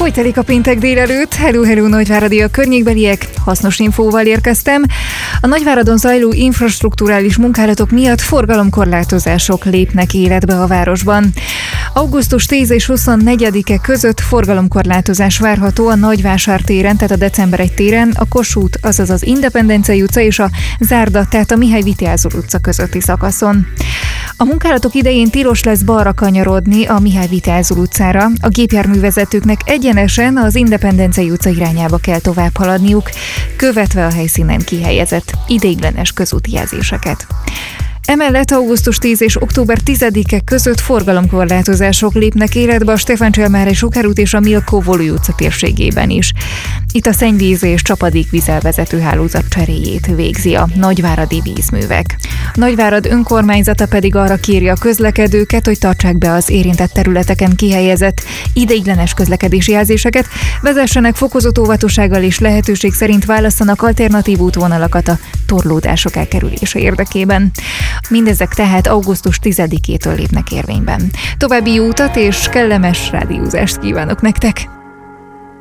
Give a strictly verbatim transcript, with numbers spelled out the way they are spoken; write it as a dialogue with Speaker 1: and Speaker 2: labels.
Speaker 1: Folytatódik a péntek délelőtt. Hello, hello, Nagyváradi a környékbeliek. Hasznos infóval érkeztem. A Nagyváradon zajló infrastrukturális munkálatok miatt forgalomkorlátozások lépnek életbe a városban. augusztus tízedike és huszonnegyedike között forgalomkorlátozás várható a Nagyvásár téren, tehát a December elseje téren, a Kossuth, azaz az Independencia utca és a Zárda, tehát a Mihály Vitéz úr utca közötti szakaszon. A munkálatok idején tilos lesz balra kanyarodni a Mihály Vitéz úr utcára. A gépjárművezetőknek egyenesen az Independencia utca irányába kell tovább haladniuk, követve a helyszínen kihelyezett ideiglenes közúti jelzéseket. Emellett augusztus tízedike és október tizedike között forgalomkorlátozások lépnek életbe a Stefán Cselmár Sokár út és a Milkó-Volói utca térségében is. Itt a szennyvíz és csapadékvízelvezető hálózat cseréjét végzi a Nagyváradi Vízművek. Nagyvárad önkormányzata pedig arra kéri a közlekedőket, hogy tartsák be az érintett területeken kihelyezett ideiglenes közlekedési jelzéseket, vezessenek fokozott óvatossággal és lehetőség szerint válasszanak alternatív útvonalakat a torlódások elkerülése érdekében. Mindezek tehát augusztus tizedikétől lépnek érvényben. További jó utat és kellemes rádiózást kívánok nektek!